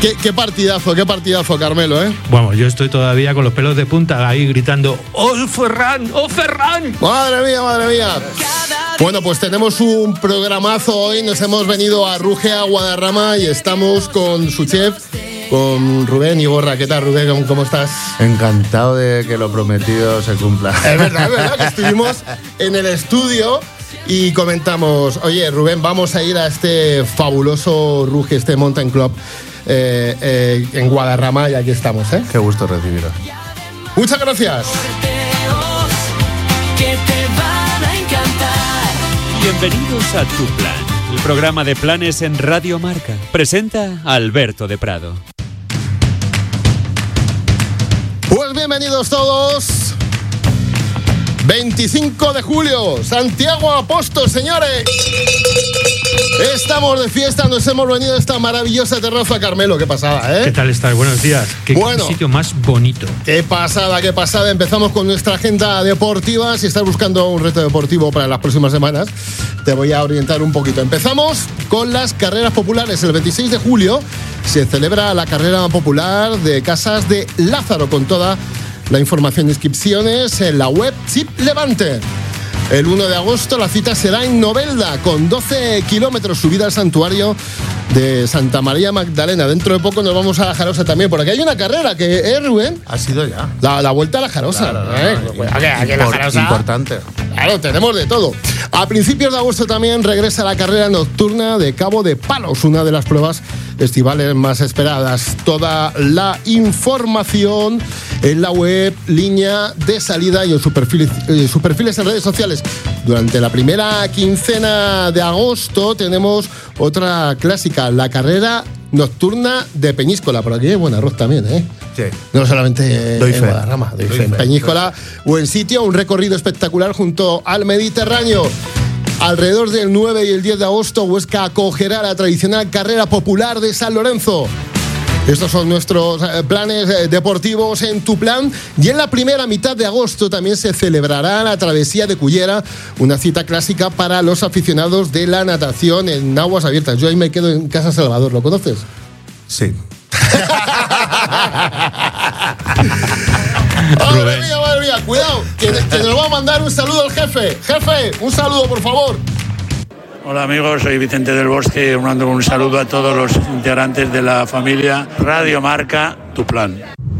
Qué partidazo, Carmelo, ¿eh? Bueno, yo estoy todavía con los pelos de punta ahí gritando ¡Oh, Ferran! ¡Oh, Ferran! ¡Madre mía! Bueno, pues tenemos un programazo hoy. Nos hemos venido a Ruge, a Guadarrama, y estamos con su chef, con Rubén Iborra. ¿Qué tal, Rubén? ¿Cómo estás? Encantado de que lo prometido se cumpla. Es verdad que estuvimos en el estudio y comentamos, oye, Rubén, vamos a ir a este fabuloso Ruge, este Mountain Club en Guadarrama, y aquí estamos, ¿eh? Qué gusto recibiros. Muchas gracias. Bienvenidos a Tu Plan, el programa de planes en Radio Marca. Presenta a Alberto de Prado. Pues bienvenidos todos. 25 de julio, Santiago Apóstol, señores. Estamos de fiesta, nos hemos venido a esta maravillosa terraza. Carmelo, qué pasada, ¿eh? ¿Qué tal estás? Buenos días. Qué sitio más bonito. Qué pasada. Empezamos con nuestra agenda deportiva. Si estás buscando un reto deportivo para las próximas semanas, te voy a orientar un poquito. Empezamos con las carreras populares. El 26 de julio se celebra la carrera popular de Casas de Lázaro, con toda la información e inscripciones en la web Chip Levante. El 1 de agosto la cita será en Novelda, con 12 kilómetros subida al santuario de Santa María Magdalena. Dentro de poco nos vamos a la Jarosa también, porque aquí hay una carrera que, Rubén? Ha sido ya. La vuelta a la Jarosa. Claro, la Jarosa. Importante. Claro, tenemos de todo. A principios de agosto también regresa la carrera nocturna de Cabo de Palos, una de las pruebas estivales más esperadas. Toda la información en la web, línea de salida y en sus perfiles en redes sociales. Durante la primera quincena de agosto tenemos otra clásica, la carrera nocturna de Peñíscola. Por aquí hay buen arroz también, ¿eh? Sí. No solamente Doy en fe. Guadarrama, doy fe. En Peñíscola, buen sitio, un recorrido espectacular junto al Mediterráneo. Alrededor del 9 y el 10 de agosto, Huesca acogerá la tradicional carrera popular de San Lorenzo. Estos son nuestros planes deportivos en Tu Plan. Y en la primera mitad de agosto también se celebrará la travesía de Cullera, una cita clásica para los aficionados de la natación en aguas abiertas. Yo ahí me quedo en Casa Salvador, ¿lo conoces? Sí. Madre mía, cuidado, que nos va a mandar un saludo al jefe. Jefe, un saludo, por favor. Hola amigos, soy Vicente del Bosque, mando un saludo a todos los integrantes de la familia Radio Marca, Tu Plan.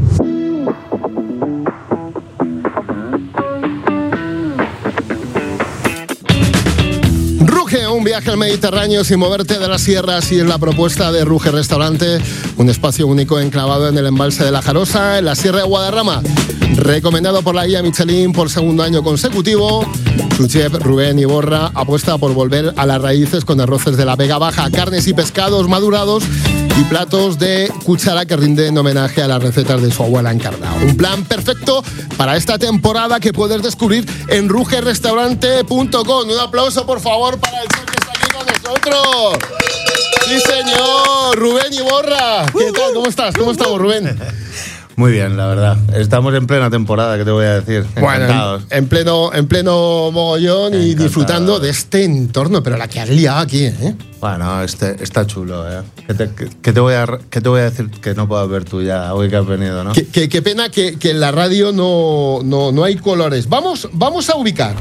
Ruge, un viaje al Mediterráneo sin moverte de las sierras, y es la propuesta de Ruge Restaurante, un espacio único enclavado en el embalse de la Jarosa, en la Sierra de Guadarrama. Recomendado por la guía Michelin por segundo año consecutivo, su chef Rubén Iborra apuesta por volver a las raíces con arroces de la Vega Baja, carnes y pescados madurados y platos de cuchara que rinden homenaje a las recetas de su abuela encarnada. Un plan perfecto para esta temporada que puedes descubrir en rugerrestaurante.com. Un aplauso, por favor, para el chef que está aquí con nosotros. Sí, señor, Rubén Iborra. ¿Qué tal? ¿Cómo estás? ¿Cómo estamos, Rubén? Muy bien, la verdad. Estamos en plena temporada, ¿qué te voy a decir? Bueno, en pleno mogollón y disfrutando de este entorno, pero la que has liado aquí, ¿eh? Bueno, está chulo, ¿eh? ¿Qué te voy a decir que no puedas ver tú ya hoy que has venido, no? Qué pena que en la radio no hay colores. Vamos a ubicar.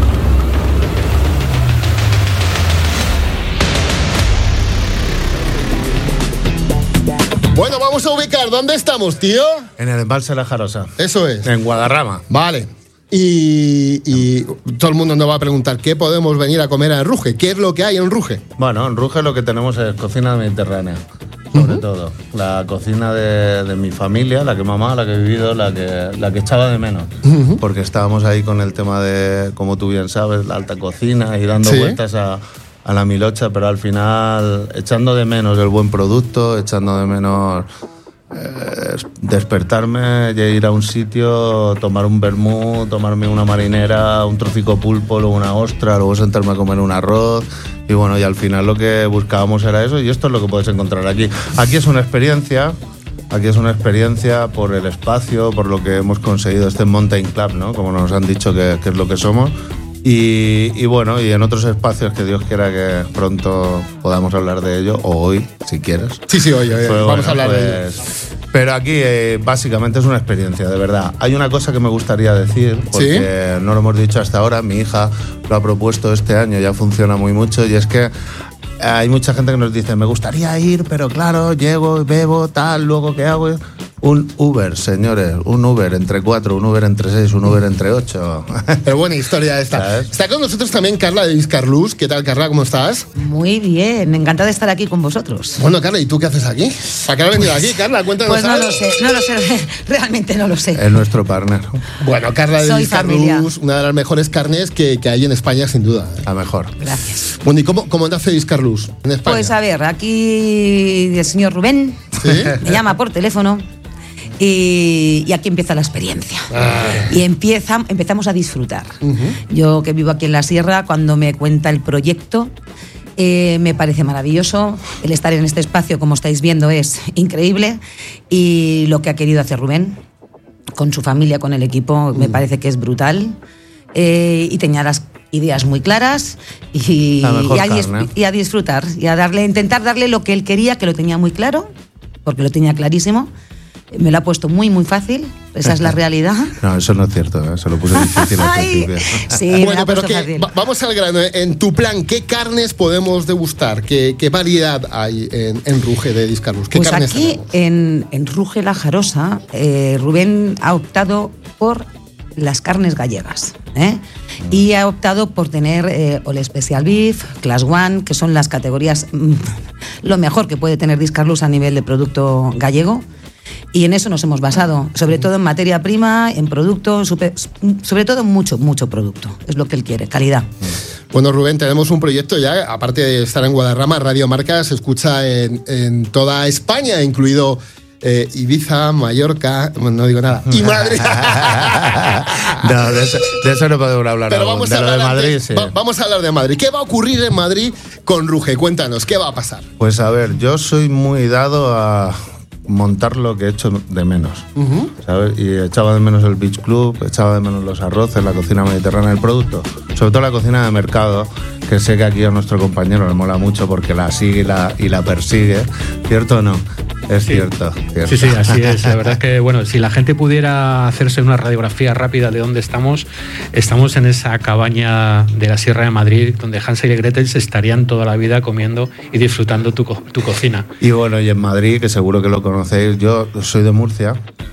Bueno, vamos a ubicar. ¿Dónde estamos, tío? En el embalse de la Jarosa. Eso es. En Guadarrama. Vale. Y todo el mundo nos va a preguntar qué podemos venir a comer en Ruge. ¿Qué es lo que hay en Ruge? Bueno, en Ruge lo que tenemos es cocina mediterránea, sobre todo. La cocina de mi familia, la que mamá, la que he vivido, la que echaba de menos. Porque estábamos ahí con el tema de, como tú bien sabes, la alta cocina y dando vueltas a la milocha, pero al final echando de menos el buen producto, echando de menos despertarme, ir a un sitio, tomar un vermut, tomarme una marinera, un trocico pulpo, luego una ostra, luego sentarme a comer un arroz. Y bueno, y al final lo que buscábamos era eso, y esto es lo que puedes encontrar aquí. Aquí es una experiencia por el espacio, por lo que hemos conseguido, este Mountain Club, ¿no? Como nos han dicho que es lo que somos. Y bueno, y en otros espacios que Dios quiera que pronto podamos hablar de ello, o hoy, si quieres. Sí, hoy vamos a hablar de ello. Pero aquí básicamente es una experiencia, de verdad. Hay una cosa que me gustaría decir, porque no lo hemos dicho hasta ahora, mi hija lo ha propuesto este año, ya funciona muy mucho, y es que hay mucha gente que nos dice, me gustaría ir, pero claro, llego, bebo, tal, luego ¿qué hago? Un Uber, señores, un Uber entre 4, un Uber entre 6, un Uber entre 8. Pero buena historia esta. ¿Sabes? Está con nosotros también Carla de Discarlus. ¿Qué tal, Carla? ¿Cómo estás? Muy bien, encantada de estar aquí con vosotros. Bueno, Carla, ¿y tú qué haces aquí? ¿Para qué has venido aquí, Carla? Cuéntanos. Pues no lo sé, realmente no lo sé. Es nuestro partner. Bueno, Carla de Discarlus, una de las mejores carnes que hay en España, sin duda. La mejor. Gracias. Bueno, ¿y cómo nace Discarlus en España? Pues a ver, aquí el señor Rubén me llama por teléfono. Y aquí empieza la experiencia. Y empezamos a disfrutar. Yo, que vivo aquí en la sierra, cuando me cuenta el proyecto, me parece maravilloso. El estar en este espacio, como estáis viendo, es increíble. Y lo que ha querido hacer Rubén con su familia, con el equipo, me parece que es brutal. Y tenía las ideas muy claras y a disfrutar y a intentar darle lo que él quería, que lo tenía muy claro, porque lo tenía clarísimo. Me lo ha puesto muy, muy fácil. Esa es la realidad. No, eso no es cierto, ¿eh? Se lo puse difícil al principio. Sí, bueno, pero vamos al grano. En tu plan, ¿qué carnes podemos degustar? ¿Qué variedad hay en Ruge de Discarlus? ¿Qué pues carnes aquí, en Ruge La Jarosa, Rubén ha optado por las carnes gallegas, y ha optado por tener All Special Beef, Class One, que son las categorías lo mejor que puede tener Discarlus a nivel de producto gallego. Y en eso nos hemos basado, sobre todo en materia prima, en producto, sobre todo en mucho producto. Es lo que él quiere, calidad. Bueno, Rubén, tenemos un proyecto ya, aparte de estar en Guadarrama, Radio Marca se escucha en toda España, incluido Ibiza, Mallorca, no digo nada, y Madrid. No, de eso no podemos hablar. Pero aún. vamos De a lo hablar de Madrid, sí. Vamos a hablar de Madrid. ¿Qué va a ocurrir en Madrid con Ruge? Cuéntanos, ¿qué va a pasar? Pues a ver, yo soy muy dado a montar lo que he hecho de menos, ¿sabes? Y echaba de menos el Beach Club, echaba de menos los arroces, la cocina mediterránea, el producto, sobre todo la cocina de mercado, que sé que aquí a nuestro compañero le mola mucho porque la sigue y la persigue, ¿cierto o no? Es cierto. Sí, así es. La verdad es que, bueno, si la gente pudiera hacerse una radiografía rápida de dónde estamos en esa cabaña de la Sierra de Madrid, donde Hansel y Gretel se estarían toda la vida comiendo y disfrutando tu cocina. Y bueno, y en Madrid, que seguro que lo conocéis, yo soy de Murcia,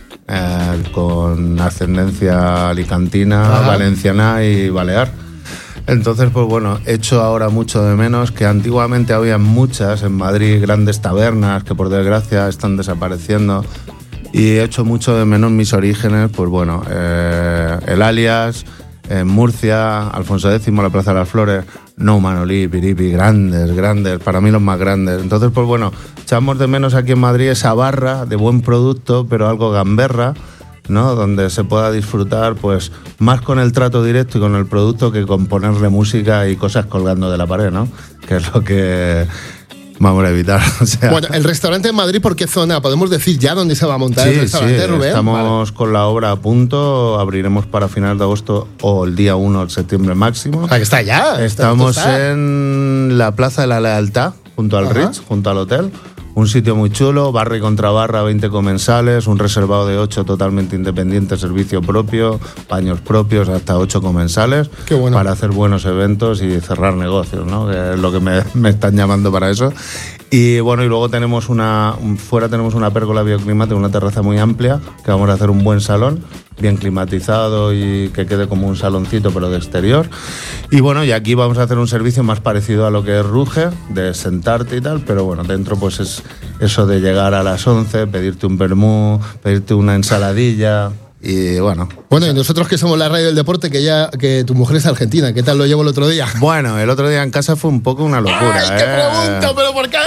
con ascendencia alicantina, valenciana y balear. Entonces, pues bueno, echo ahora mucho de menos que antiguamente había muchas en Madrid, grandes tabernas que por desgracia están desapareciendo, y echo mucho de menos mis orígenes, pues bueno, el Alias, en Murcia, Alfonso X, la Plaza de las Flores, No Manolí, Piripi, grandes, para mí los más grandes. Entonces, pues bueno, echamos de menos aquí en Madrid esa barra de buen producto, pero algo gamberra, ¿no? Donde se pueda disfrutar pues más con el trato directo y con el producto que con ponerle música y cosas colgando de la pared, ¿no? Que es lo que vamos a evitar. O sea, bueno, el restaurante en Madrid, ¿por qué zona? ¿Podemos decir ya dónde se va a montar el restaurante, Rubén? Estamos con la obra a punto, abriremos para finales de agosto o el día 1 de septiembre máximo. Ah, que está ya. Estamos en la Plaza de la Lealtad, junto al Ritz, junto al hotel. Un sitio muy chulo, barra y contrabarra, 20 comensales, un reservado de 8 totalmente independiente, servicio propio, baños propios, hasta 8 comensales. Qué bueno. Para hacer buenos eventos y cerrar negocios, ¿no? Que es lo que me están llamando para eso. Y bueno, y luego tenemos fuera tenemos una pérgola bioclimática, una terraza muy amplia, que vamos a hacer un buen salón, bien climatizado y que quede como un saloncito pero de exterior. Y bueno, y aquí vamos a hacer un servicio más parecido a lo que es Ruge, de sentarte y tal, pero bueno, dentro pues es eso de llegar a las 11, pedirte un vermú, pedirte una ensaladilla. Y bueno. Bueno, y nosotros que somos la radio del deporte, que tu mujer es argentina, ¿qué tal lo llevo el otro día? Bueno, el otro día en casa fue un poco una locura. ¡Ay, qué pregunta! ¿Pero por qué?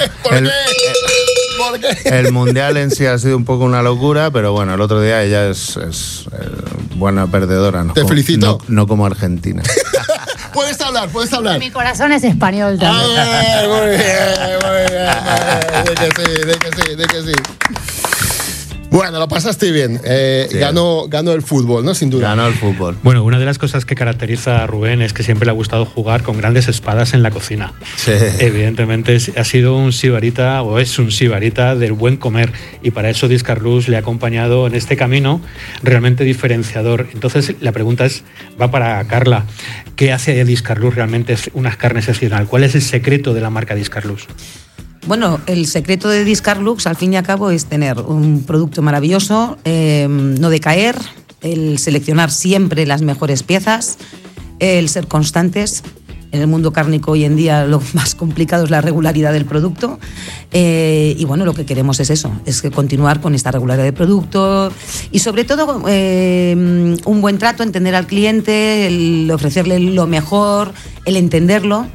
¿Por qué? El mundial en sí ha sido un poco una locura, pero bueno, el otro día ella es buena perdedora, ¿no? Te felicito. No como Argentina. Puedes hablar. Mi corazón es español también. Muy bien. De que sí. Bueno, lo pasaste bien. Sí. Ganó el fútbol, ¿no? Sin duda. Ganó el fútbol. Bueno, una de las cosas que caracteriza a Rubén es que siempre le ha gustado jugar con grandes espadas en la cocina. Sí. Evidentemente ha sido un sibarita, o es un sibarita del buen comer, y para eso Discarlux le ha acompañado en este camino realmente diferenciador. Entonces la pregunta va para Carla. ¿Qué hace Discarlux realmente unas carnes excepcionales? ¿Cuál es el secreto de la marca Discarlux? Bueno, el secreto de Discarlux, al fin y al cabo, es tener un producto maravilloso, no decaer, el seleccionar siempre las mejores piezas, el ser constantes. En el mundo cárnico hoy en día lo más complicado es la regularidad del producto, y bueno, lo que queremos es eso, es que continuar con esta regularidad del producto y sobre todo un buen trato, entender al cliente, el ofrecerle lo mejor, el entenderlo.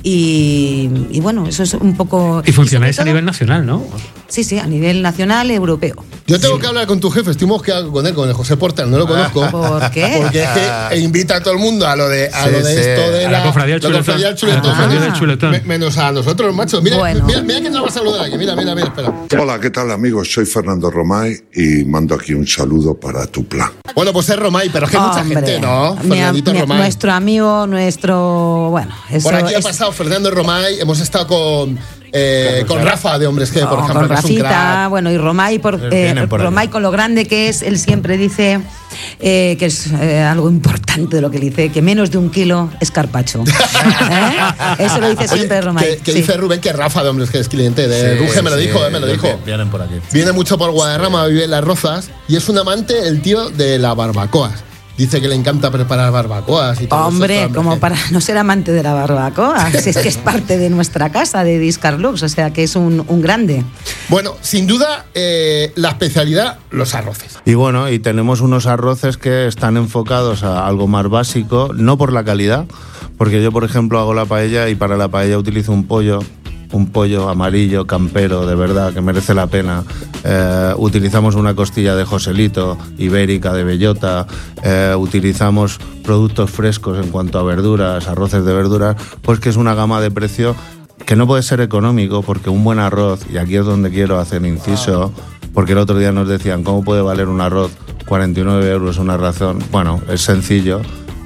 Y bueno, eso es un poco... Y funcionáis a nivel nacional, ¿no? Sí, a nivel nacional, europeo. Yo tengo que hablar con tu jefe, estuvimos que hablar con él, con el José Portal, no lo conozco. ¿Por qué? Porque es que invita a todo el mundo a lo de esto de la cofradía del chuletón. Menos a nosotros, macho. Mira, bueno. mira que te va a saludar aquí. Mira, espera. Hola, ¿qué tal, amigos? Soy Fernando Romay y mando aquí un saludo para tu plan. Bueno, pues es Romay, pero es que hay mucha gente, ¿no? Fernandito Romay. Nuestro amigo, bueno... Eso por aquí ha pasado Fernando Romay, hemos estado con Rafa de Hombres G, por ejemplo. Con Rafita, bueno, y Romay, Romay con lo grande que es, él siempre dice que es algo importante de lo que le dice, que menos de 1 kilo es carpacho. Eso lo dice siempre Romay. Que dice Rubén que Rafa de Hombres G es cliente de Ruge, me lo dijo. Vienen por aquí. Viene mucho por Guadarrama, vive en Las Rozas y es un amante, el tío, de la barbacoa. Dice que le encanta preparar barbacoas y todo. Hombre, eso, como para no ser amante de la barbacoa, si es que es parte de nuestra casa, de Discarlux, o sea que es un grande. Bueno, sin duda, la especialidad, los arroces. Y bueno, y tenemos unos arroces que están enfocados a algo más básico, no por la calidad, porque yo, por ejemplo, hago la paella y para la paella utilizo un pollo amarillo, campero, de verdad, que merece la pena. Utilizamos una costilla de Joselito, ibérica, de bellota. Utilizamos productos frescos en cuanto a verduras, arroces de verduras, pues que es una gama de precio que no puede ser económico, porque un buen arroz, y aquí es donde quiero hacer inciso, porque el otro día nos decían, ¿cómo puede valer un arroz 49 euros una ración? Bueno, es sencillo,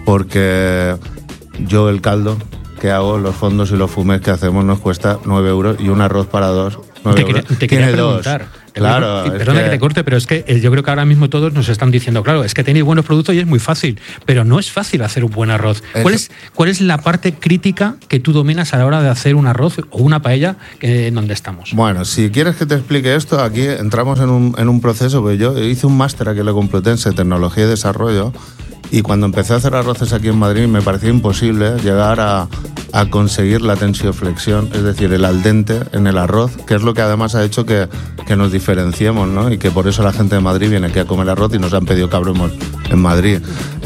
porque yo el caldo que hago, los fondos y los fumés que hacemos nos cuesta 9 euros y un arroz para 2. Te quería preguntar. Claro. Perdona que te corte, pero es que yo creo que ahora mismo todos nos están diciendo, claro, es que tenéis buenos productos y es muy fácil, pero no es fácil hacer un buen arroz. ¿Cuál es la parte crítica que tú dominas a la hora de hacer un arroz o una paella en donde estamos? Bueno, si quieres que te explique esto, aquí entramos en un proceso, porque yo hice un máster aquí en la Complutense, Tecnología y Desarrollo, y cuando empecé a hacer arroces aquí en Madrid me parecía imposible llegar a conseguir la tensioflexión, es decir, el al dente en el arroz, que es lo que además ha hecho que nos diferenciemos, ¿no? Y que por eso la gente de Madrid viene aquí a comer arroz y nos han pedido que abramos en Madrid.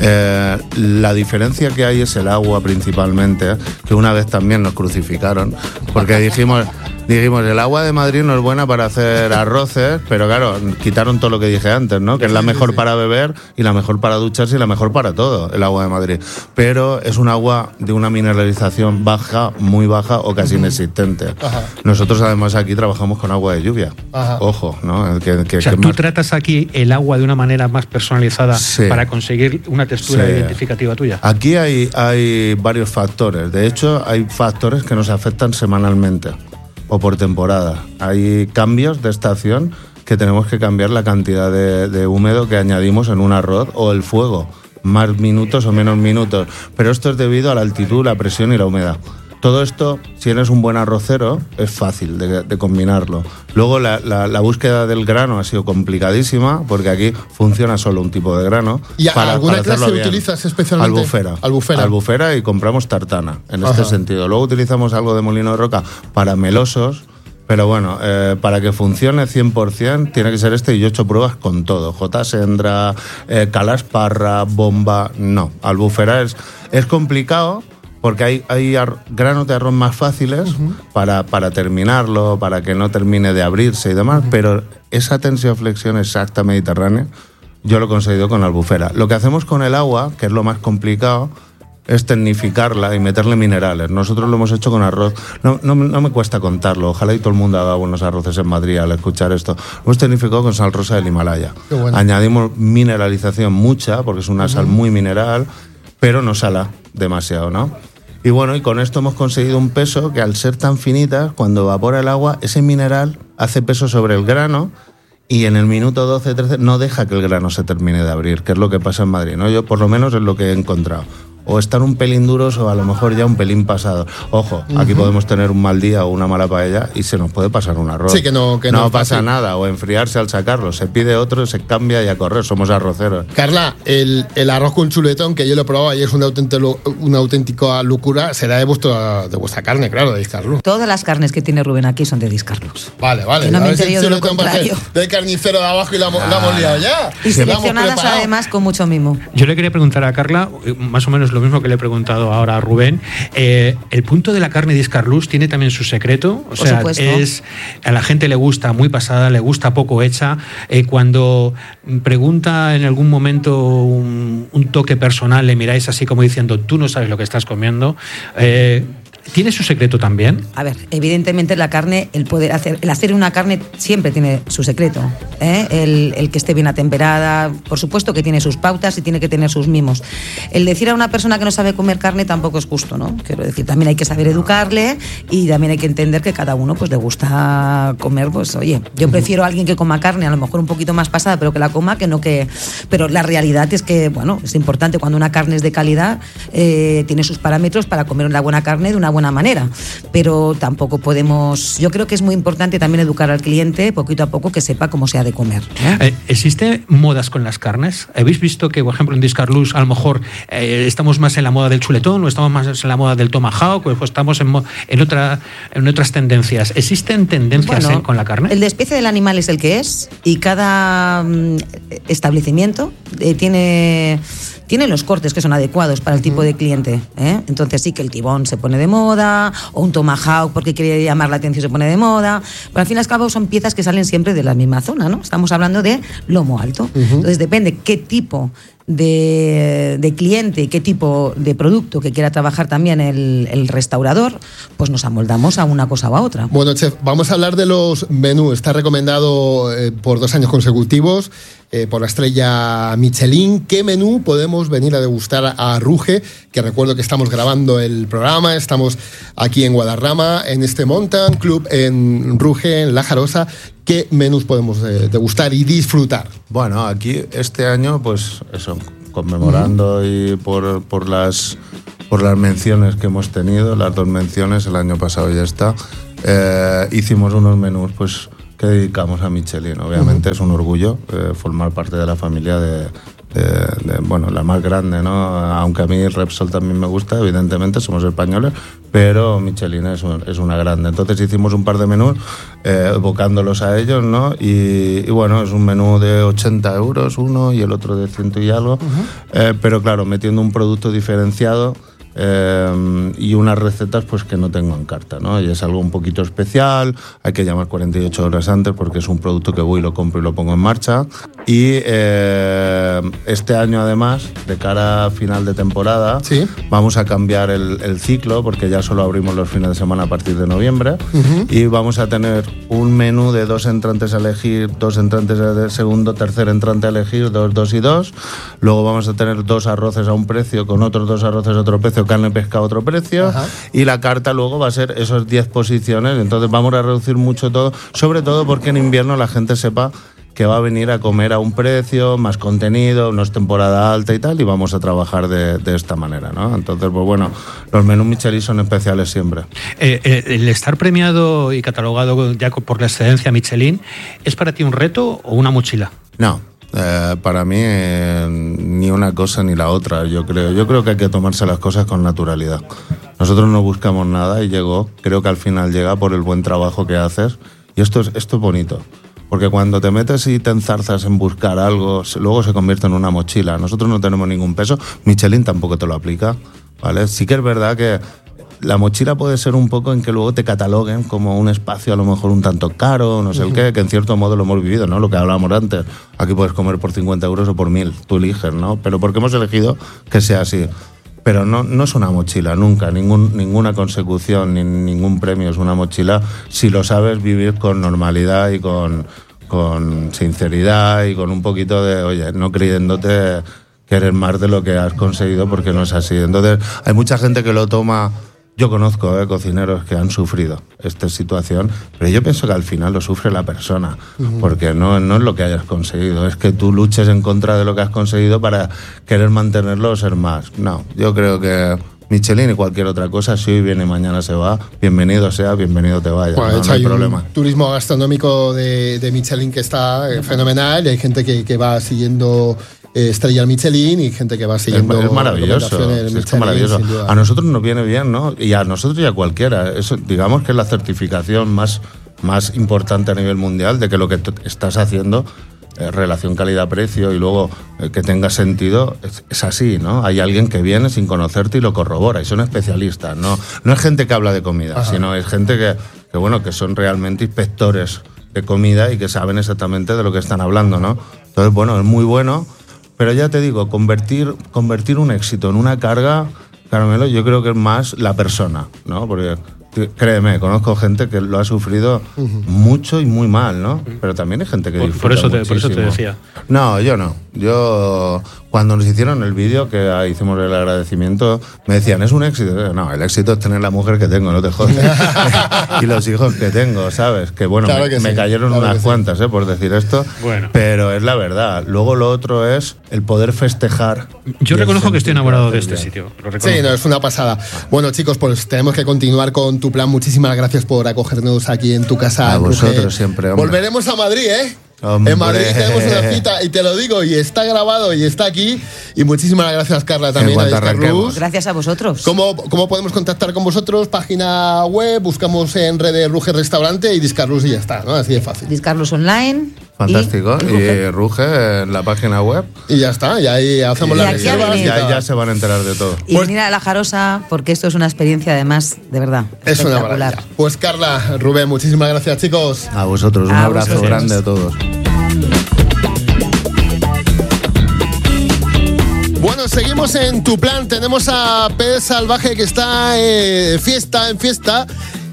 La diferencia que hay es el agua principalmente, que una vez también nos crucificaron, porque dijimos, el agua de Madrid no es buena para hacer arroces, pero claro, quitaron todo lo que dije antes, ¿no? Que es la mejor para beber y la mejor para ducharse y la mejor para todo, el agua de Madrid. Pero es un agua de una mineralización baja, muy baja o casi inexistente. Ajá. Nosotros además aquí trabajamos con agua de lluvia. Ajá. Ojo, ¿no? O sea, tú tratas aquí el agua de una manera más personalizada para conseguir una textura identificativa tuya. Aquí hay varios factores. De hecho, hay factores que nos afectan semanalmente o por temporada. Hay cambios de estación que tenemos que cambiar la cantidad de húmedo que añadimos en un arroz o el fuego, más minutos o menos minutos. Pero esto es debido a la altitud, la presión y la humedad. Todo esto, si eres un buen arrocero, es fácil de combinarlo. Luego la búsqueda del grano ha sido complicadísima, porque aquí funciona solo un tipo de grano. ¿Y alguna clase utilizas especialmente? Albufera y compramos tartana, en este sentido. Luego utilizamos algo de molino de roca para melosos, pero bueno, para que funcione 100% tiene que ser este, y yo he hecho pruebas con todo. J-Sendra, Calasparra, Bomba, no. Albufera es complicado, porque hay granos de arroz más fáciles para terminarlo, para que no termine de abrirse y demás, pero esa tensioflexión exacta mediterránea yo lo he conseguido con Albufera. Lo que hacemos con el agua, que es lo más complicado, es tecnificarla y meterle minerales. Nosotros lo hemos hecho con arroz. No me cuesta contarlo. Ojalá y todo el mundo haga buenos arroces en Madrid al escuchar esto. Lo hemos tecnificado con sal rosa del Himalaya. Bueno. Añadimos mineralización mucha, porque es una sal muy mineral, pero no sala demasiado, ¿no? Y bueno, y con esto hemos conseguido un peso que al ser tan finitas, cuando evapora el agua, ese mineral hace peso sobre el grano y en el minuto 12-13 no deja que el grano se termine de abrir, que es lo que pasa en Madrid, ¿no? Yo por lo menos es lo que he encontrado. O están un pelín duros o a lo mejor ya un pelín pasado. Ojo, aquí podemos tener un mal día o una mala paella y se nos puede pasar un arroz. Sí, que no pasa nada, o enfriarse al sacarlo. Se pide otro, se cambia y a correr, somos arroceros. Carla, el arroz con chuletón, que yo lo he probado y es una auténtica locura, será de vuestra carne, claro, de Discarlús. Todas las carnes que tiene Rubén aquí son de Discarlús. Vale. Que no me enteré de lo contrario. Del carnicero de abajo y la hemos liado ya. Y seleccionadas además con mucho mimo. Yo le quería preguntar a Carla, más o menos lo mismo que le he preguntado ahora a Rubén. El punto de la carne Discarlús tiene también su secreto. O sea, a la gente le gusta muy pasada, le gusta poco hecha. Cuando pregunta en algún momento un toque personal, le miráis así como diciendo, tú no sabes lo que estás comiendo. ¿Tiene su secreto también? A ver, evidentemente la carne, el hacer una carne siempre tiene su secreto, ¿eh? El que esté bien atemperada, por supuesto que tiene sus pautas y tiene que tener sus mimos. El decir a una persona que no sabe comer carne tampoco es justo, ¿no? Quiero decir, también hay que saber educarle y también hay que entender que cada uno pues le gusta comer, pues oye, yo prefiero a alguien que coma carne, a lo mejor un poquito más pasada, pero que la coma, que no que... Pero la realidad es que, bueno, es importante cuando una carne es de calidad, tiene sus parámetros para comer una buena carne de una buena manera, pero tampoco podemos, yo creo que es muy importante también educar al cliente poquito a poco que sepa cómo se ha de comer, ¿eh? ¿Existe modas con las carnes? ¿Habéis visto que, por ejemplo, en Discarlús a lo mejor estamos más en la moda del chuletón o estamos más en la moda del tomahawk o estamos en otras tendencias? ¿Existen tendencias con la carne? El de especie del animal es el que es y cada establecimiento tiene los cortes que son adecuados para el tipo de cliente, ¿eh? Entonces sí que el tibón se pone de moda, o un tomahawk porque quiere llamar la atención se pone de moda, pero al fin y al cabo son piezas que salen siempre de la misma zona, ¿no? Estamos hablando de lomo alto. Entonces depende qué tipo de cliente y qué tipo de producto que quiera trabajar también el restaurador, pues nos amoldamos a una cosa o a otra. Bueno, chef, vamos a hablar de los menús. Está recomendado por 2 años consecutivos por la estrella Michelin. ¿Qué menú podemos venir a degustar a Ruge? Que recuerdo que estamos grabando el programa, estamos aquí en Guadarrama, en este Mountain Club en Ruge, en La Jarosa. ¿Qué menús podemos degustar y disfrutar? Bueno, aquí este año, pues eso, conmemorando y por las menciones que hemos tenido, las 2 menciones, el año pasado ya está, hicimos unos menús pues que dedicamos a Michelin. Obviamente es un orgullo formar parte de la familia de bueno, la más grande, ¿no? Aunque a mí el Repsol también me gusta, evidentemente, somos españoles, pero Michelin es una grande. Entonces hicimos un par de menús evocándolos a ellos, ¿no? Y bueno, es un menú de 80 euros uno y el otro de 100 y algo, pero claro, metiendo un producto diferenciado y unas recetas pues que no tengo en carta, ¿no? Y es algo un poquito especial, hay que llamar 48 horas antes porque es un producto que voy, lo compro y lo pongo en marcha. Y este año además, de cara a final de temporada, ¿sí?, vamos a cambiar el ciclo porque ya solo abrimos los fines de semana a partir de noviembre, y vamos a tener un menú de 2 entrantes a elegir, 2 entrantes de segundo, tercer entrante a elegir, 2 y 2. Luego vamos a tener 2 arroces a un precio, con otros 2 arroces a otro precio, carne, pescado, otro precio. Ajá. Y la carta luego va a ser esos 10 posiciones. Entonces vamos a reducir mucho todo, sobre todo porque en invierno la gente sepa que va a venir a comer a un precio, más contenido, no es temporada alta y tal, y vamos a trabajar de esta manera, ¿no? Entonces, pues bueno, los menús Michelin son especiales siempre. El estar premiado y catalogado ya por la excelencia Michelin, ¿es para ti un reto o una mochila? No. Para mí ni una cosa ni la otra. Yo creo que hay que tomarse las cosas con naturalidad. Nosotros no buscamos nada y creo que al final llega por el buen trabajo que haces, y esto es bonito, porque cuando te metes y te enzarzas en buscar algo, luego se convierte en una mochila. Nosotros no tenemos ningún peso, Michelin tampoco te lo aplica, ¿vale? Sí que es verdad que la mochila puede ser un poco en que luego te cataloguen como un espacio a lo mejor un tanto caro, no sé el qué, que en cierto modo lo hemos vivido, ¿no? Lo que hablábamos antes. Aquí puedes comer por 50 euros o por 1.000, tú eliges, ¿no? Pero porque hemos elegido que sea así. pero no es una mochila, nunca, ninguna consecución, ni ningún premio es una mochila si lo sabes vivir con normalidad y con sinceridad y con un poquito de, oye, no creyéndote que eres más de lo que has conseguido, porque no es así. Entonces, hay mucha gente que lo toma. Yo conozco cocineros que han sufrido esta situación, pero yo pienso que al final lo sufre la persona, porque no es lo que hayas conseguido, es que tú luches en contra de lo que has conseguido para querer mantenerlo o ser más. No, yo creo que Michelin y cualquier otra cosa, si hoy viene y mañana se va, bienvenido sea, bienvenido te vaya. Bueno, no hay problema. Un turismo gastronómico de Michelin que está fenomenal, y hay gente que va siguiendo estrellas Michelin y gente que va siguiendo. Es maravilloso, es maravilloso. A nosotros nos viene bien, ¿no? Y a nosotros y a cualquiera. Eso, digamos que es la certificación más importante a nivel mundial de que lo que estás haciendo, relación calidad-precio, y luego que tenga sentido, es así, ¿no? Hay alguien que viene sin conocerte y lo corrobora, y son especialistas, ¿no? No es gente que habla de comida, sino es gente que son realmente inspectores de comida y que saben exactamente de lo que están hablando, ¿no? Entonces, bueno, es muy bueno. Pero ya te digo, convertir un éxito en una carga, Carmelo, yo creo que es más la persona, ¿no? Porque créeme, conozco gente que lo ha sufrido mucho y muy mal, ¿no? Pero también hay gente que disfruta muchísimo. Por eso te decía. No, yo no. Yo, cuando nos hicieron el vídeo, que hicimos el agradecimiento, me decían, ¿es un éxito? No, el éxito es tener la mujer que tengo, no te jodes. Y los hijos que tengo, ¿sabes? Que bueno, claro me cayeron unas cuantas, por decir esto. Bueno. Pero es la verdad. Luego lo otro es el poder festejar. Yo reconozco que estoy enamorado de este sitio. Sí, no, es una pasada. Bueno, chicos, pues tenemos que continuar con tu plan. Muchísimas gracias por acogernos aquí en tu casa. A vosotros siempre, hombre. Volveremos a Madrid, ¿eh? Hombre. En Madrid tenemos una cita, y te lo digo, y está grabado y está aquí. Y muchísimas gracias, Carla, también a Discarlus. Gracias a vosotros. ¿Cómo podemos contactar con vosotros? Página web, buscamos en redes Ruge Restaurante y Discarlus y ya está, ¿no? Así de fácil. Discarlus Online. Fantástico. Y Ruge en la página web. Y ya está, y ahí hacemos las reservas. Y ahí ya se van a enterar de todo. Y venir a La Jarosa, porque esto es una experiencia, además, de verdad. Es una maravilla. Pues Carla, Rubén, muchísimas gracias, chicos. A vosotros, un abrazo grande a todos. Bueno, seguimos en tu plan. Tenemos a Pez Salvaje, que está en fiesta.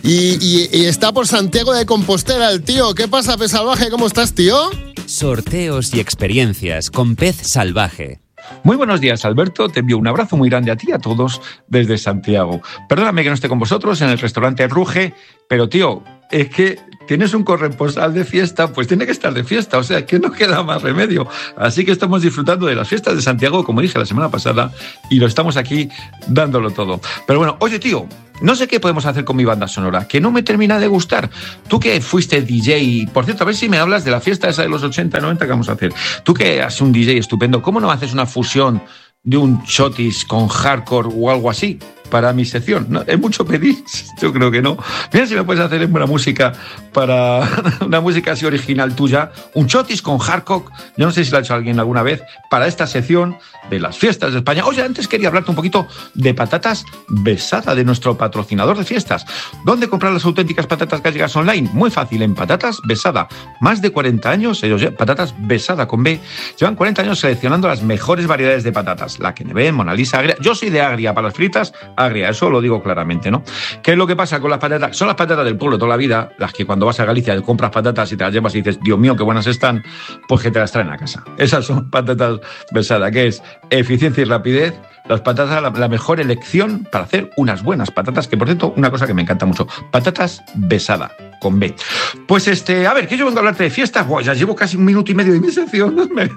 Y está por Santiago de Compostela el tío. ¿Qué pasa, Pez Salvaje? ¿Cómo estás, tío? Sorteos y experiencias con Pez Salvaje. Muy buenos días, Alberto. Te envío un abrazo muy grande a ti y a todos desde Santiago. Perdóname que no esté con vosotros en el restaurante Ruge, pero tío, es que tienes un corresponsal de fiesta, pues tiene que estar de fiesta, o sea, que no queda más remedio. Así que estamos disfrutando de las fiestas de Santiago, como dije la semana pasada, y lo estamos aquí dándolo todo. Pero bueno, oye, tío, no sé qué podemos hacer con mi banda sonora, que no me termina de gustar. Tú que fuiste DJ, por cierto, a ver si me hablas de la fiesta esa de los 80, 90 que vamos a hacer. Tú que has un DJ estupendo, ¿cómo no haces una fusión de un chotis con hardcore o algo así para mi sección? ¿No? ¿Es mucho pedir? Yo creo que no. Mira si me puedes hacer una música para una música así original tuya, un chotis con hardcore. Yo no sé si lo ha hecho alguien alguna vez para esta sección de las fiestas de España. Oye, antes quería hablarte un poquito de Patatas Besada, de nuestro patrocinador de fiestas. ¿Dónde comprar las auténticas patatas gallegas online? Muy fácil, en Patatas Besada. Más de 40 años, ellos Patatas Besada con B, llevan 40 años seleccionando las mejores variedades de patatas. La Kennebec, Mona Lisa, Agria. Yo soy de Agria para las fritas, Agria, eso lo digo claramente, ¿no? ¿Qué es lo que pasa con las patatas? Son las patatas del pueblo toda la vida, las que cuando vas a Galicia compras patatas y te las llevas y dices, Dios mío, qué buenas están, pues que te las traen a casa. Esas son Patatas Besada, que es eficiencia y rapidez. Las patatas, la mejor elección para hacer unas buenas patatas, que por cierto, una cosa que me encanta mucho, Patatas Besada, con B. Pues a ver, que yo vengo a hablarte de fiestas. Buah, ya llevo casi 1 minuto y medio de mi sección.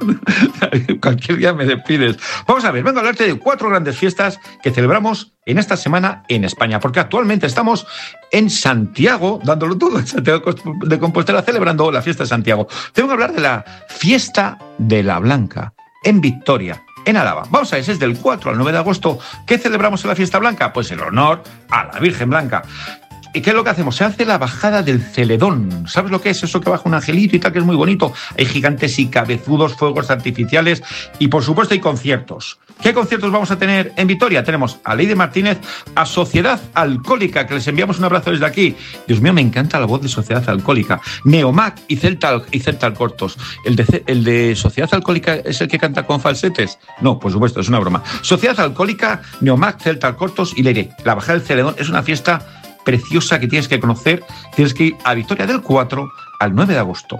Cualquier día me despides. Vamos a ver, vengo a hablarte de 4 grandes fiestas que celebramos en esta semana en España, porque actualmente estamos en Santiago, dándolo todo, en Santiago de Compostela, celebrando la fiesta de Santiago. Tengo que hablar de la fiesta de la Blanca, en Vitoria, en Álava. Vamos a ver, es del 4 al 9 de agosto. ¿Qué celebramos en la fiesta blanca? Pues el honor a la Virgen Blanca. ¿qué es lo que hacemos? Se hace la bajada del Celedón. ¿Sabes lo que es eso que baja un angelito y tal, que es muy bonito? Hay gigantes y cabezudos, fuegos artificiales y, por supuesto, hay conciertos. ¿Qué conciertos vamos a tener en Vitoria? Tenemos a Leide Martínez, a Sociedad Alcohólica, que les enviamos un abrazo desde aquí. Dios mío, me encanta la voz de Sociedad Alcohólica. Neomac y Celta Cortos. ¿El de Sociedad Alcohólica es el que canta con falsetes? No, por supuesto, es una broma. Sociedad Alcohólica, Neomac, Celta Cortos y Leire. La bajada del Celedón es una fiesta preciosa que tienes que conocer. Tienes que ir a Vitoria del 4 al 9 de agosto.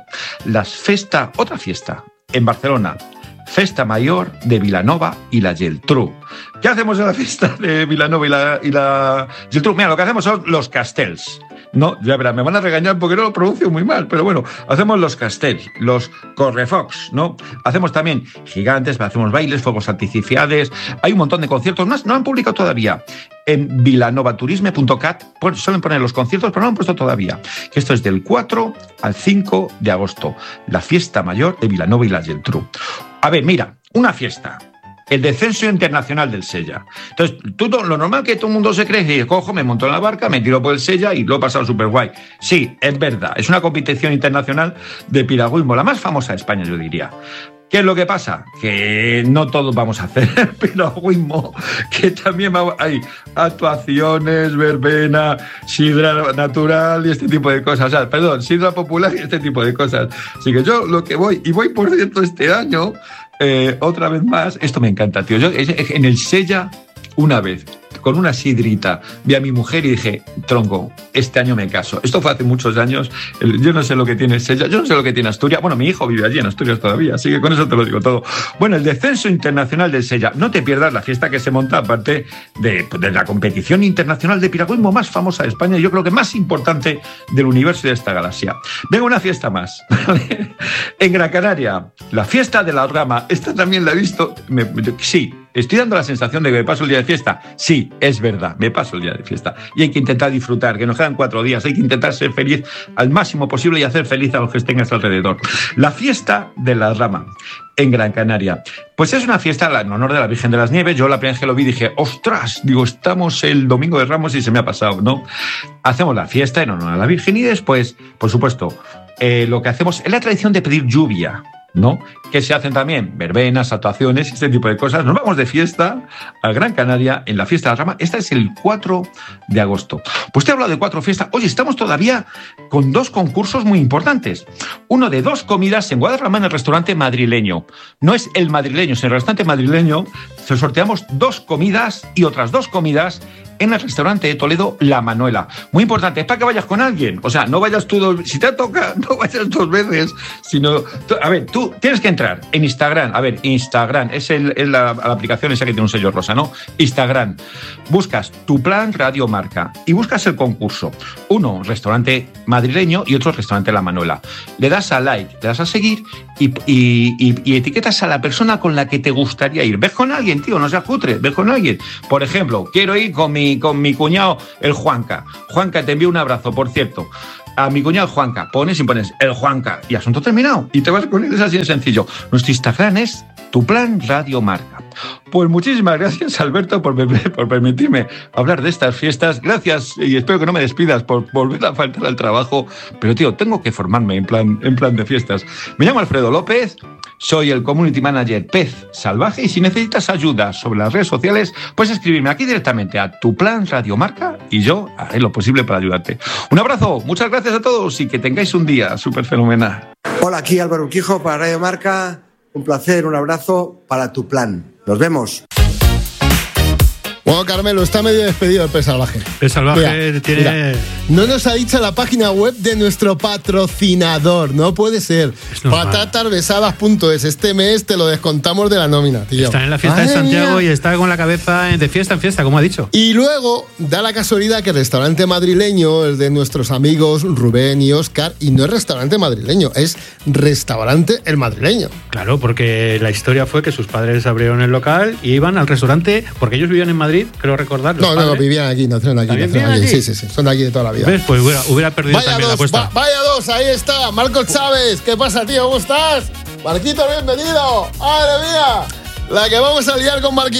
Otra fiesta en Barcelona. Festa Mayor de Vilanova y la Geltrú. ¿Qué hacemos en la fiesta de Vilanova y la Geltrú? Mira, lo que hacemos son los castells. No, ya verás, me van a regañar porque no lo pronuncio muy mal, pero bueno, hacemos los castells, los correfocs, ¿no? Hacemos también gigantes, hacemos bailes, fuegos artificiales, hay un montón de conciertos, no han publicado todavía. En vilanovaturisme.cat suelen poner los conciertos, pero no han puesto todavía. Esto es del 4 al 5 de agosto, la fiesta mayor de Vilanova y la Geltrú. A ver, mira, una fiesta. El descenso internacional del Sella. Entonces, lo normal que todo el mundo se cree es que cojo, me monto en la barca, me tiro por el Sella y lo he pasado súper guay. Sí, es verdad. Es una competición internacional de piragüismo, la más famosa de España, yo diría. ¿Qué es lo que pasa? Que no todos vamos a hacer piragüismo, que también hay actuaciones, verbena, sidra natural y este tipo de cosas. O sea, perdón, sidra popular y este tipo de cosas. Así que yo lo que voy por cierto este año, otra vez más, esto me encanta, tío. Yo en el Sella, una vez, con una sidrita, vi a mi mujer y dije, tronco, este año me caso. Esto fue hace muchos años. Yo no sé lo que tiene Sella, yo no sé lo que tiene Asturias. Bueno, mi hijo vive allí en Asturias todavía, así que con eso te lo digo todo. Bueno, el descenso internacional del Sella. No te pierdas la fiesta que se monta, aparte de la competición internacional de piragüismo más famosa de España, y yo creo que más importante del universo y de esta galaxia. Venga, una fiesta más. En Gran Canaria, la fiesta de la rama. Esta también la he visto. Sí. ¿Estoy dando la sensación de que me paso el día de fiesta? Sí, es verdad, me paso el día de fiesta. Y hay que intentar disfrutar, que nos quedan 4 días. Hay que intentar ser feliz al máximo posible y hacer feliz a los que tengas alrededor. La fiesta de la rama en Gran Canaria. Pues es una fiesta en honor de la Virgen de las Nieves. Yo la primera vez que lo vi dije, ¡ostras! Digo, estamos el Domingo de Ramos y se me ha pasado, ¿no? Hacemos la fiesta en honor a la Virgen y después, por supuesto, lo que hacemos es la tradición de pedir lluvia, ¿no? Que se hacen también verbenas, actuaciones, este tipo de cosas. Nos vamos de fiesta a Gran Canaria en la fiesta de la rama. Esta es el 4 de agosto. Pues te he hablado de 4 fiestas. Oye, estamos todavía con 2 concursos muy importantes. Uno de 2 comidas en Guadarrama en el restaurante madrileño. No es el madrileño, es el restaurante madrileño. Sorteamos 2 comidas y otras 2 comidas en el restaurante de Toledo La Manuela. Muy importante, es para que vayas con alguien. O sea, no vayas tú si te toca, no vayas 2 veces, sino... A ver, tú tienes que entrar en Instagram. A ver, Instagram, es la aplicación esa que tiene un sello rosa, ¿no? Instagram. Buscas Tu Plan Radio Marca y buscas el concurso. Uno, restaurante madrileño, y otro, restaurante La Manuela. Le das a like, le das a seguir y etiquetas a la persona con la que te gustaría ir. Ves con alguien, tío, no seas cutre, ves con alguien. Por ejemplo, quiero ir con mi cuñado, el Juanca. Juanca, te envío un abrazo, por cierto. A mi cuñado Juanca, pones el Juanca y asunto terminado. Y te vas con él, es así de sencillo. Nuestro Instagram es Tu Plan Radio Marca. Pues muchísimas gracias, Alberto, por permitirme hablar de estas fiestas. Gracias y espero que no me despidas por volver a faltar al trabajo. Pero, tío, tengo que formarme en plan de fiestas. Me llamo Alfredo López. Soy el Community Manager Pez Salvaje y si necesitas ayuda sobre las redes sociales, puedes escribirme aquí directamente a Tu Plan Radio Marca y yo haré lo posible para ayudarte. Un abrazo, muchas gracias a todos y que tengáis un día súper fenomenal. Hola, aquí Álvaro Urquijo para Radio Marca. Un placer, un abrazo para Tu Plan. Nos vemos. Bueno, Carmelo, está medio despedido el Pez Salvaje. Pez Salvaje tiene... No nos ha dicho la página web de nuestro patrocinador. No puede ser. Patatasbesadas.es. Este mes te lo descontamos de la nómina, tío. Está en la fiesta de Santiago y está con la cabeza de fiesta en fiesta, como ha dicho. Y luego da la casualidad que el restaurante madrileño es de nuestros amigos Rubén y Óscar, y no es restaurante madrileño, es restaurante El Madrileño. Claro, porque la historia fue que sus padres abrieron el local y iban al restaurante, porque ellos vivían en Madrid, creo recordar. No, vivían aquí, nacieron aquí. Sí, son de aquí de toda la vida. ¿Ves? Pues hubiera perdido también la apuesta. Vaya 2, ahí está, Marcos Chávez. ¿Qué pasa, tío? ¿Cómo estás? Marquito, bienvenido. ¡Madre mía! La que vamos a liar con Marquito.